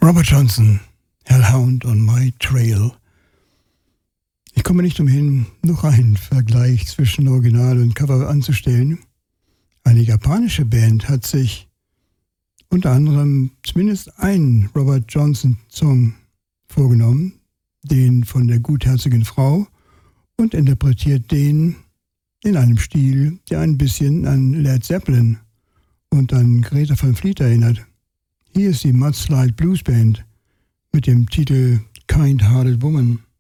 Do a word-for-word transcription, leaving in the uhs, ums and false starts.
Robert Johnson, Hellhound on My Trail. Ich komme nicht umhin, noch einen Vergleich zwischen Original und Cover anzustellen. Eine japanische Band hat sich unter anderem zumindest einen Robert Johnson-Song vorgenommen, den von der gutherzigen Frau, und interpretiert den in einem Stil, der ein bisschen an Led Zeppelin und an Greta Van Fleet erinnert. Hier ist die Mudslide Blues Band mit dem Titel Kind Hearted Woman.